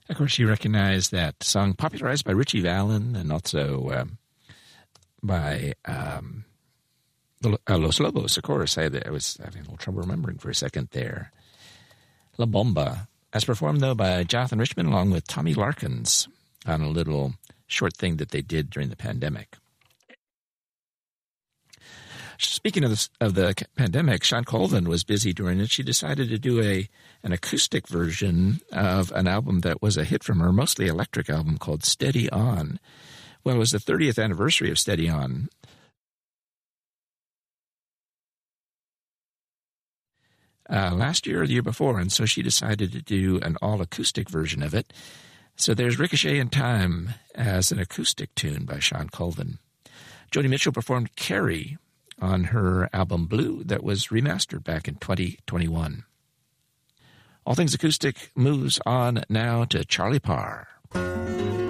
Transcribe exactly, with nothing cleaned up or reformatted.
Of course, you recognize that song popularized by Ritchie Valens and also um, by um, uh, Los Lobos, of course. I, I was having a little trouble remembering for a second there. La Bomba, as performed, though, by Jonathan Richman along with Tommy Larkins on a little short thing that they did during the pandemic. Speaking of the, of the pandemic, Shawn Colvin was busy during it. She decided to do a an acoustic version of an album that was a hit from her, mostly electric album called Steady On. Well, it was the thirtieth anniversary of Steady On. Uh, last year or the year before, and so she decided to do an all-acoustic version of it. So there's Ricochet in Time as an acoustic tune by Shawn Colvin. Joni Mitchell performed Carrie on her album Blue that was remastered back in twenty twenty-one. All Things Acoustic moves on now to Charlie Parr.